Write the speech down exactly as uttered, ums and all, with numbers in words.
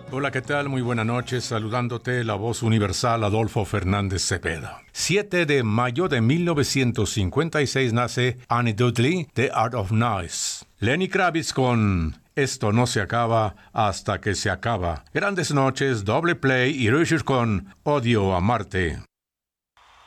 Hola, ¿qué tal? Muy buenas noches. Saludándote la voz universal Adolfo Fernández Cepeda. siete de mayo de mil novecientos cincuenta y seis nace Annie Dudley, The Art of Nice. Lenny Kravitz con Esto no se acaba hasta que se acaba. Grandes noches, Doble Play y Richard con Odio a Marte.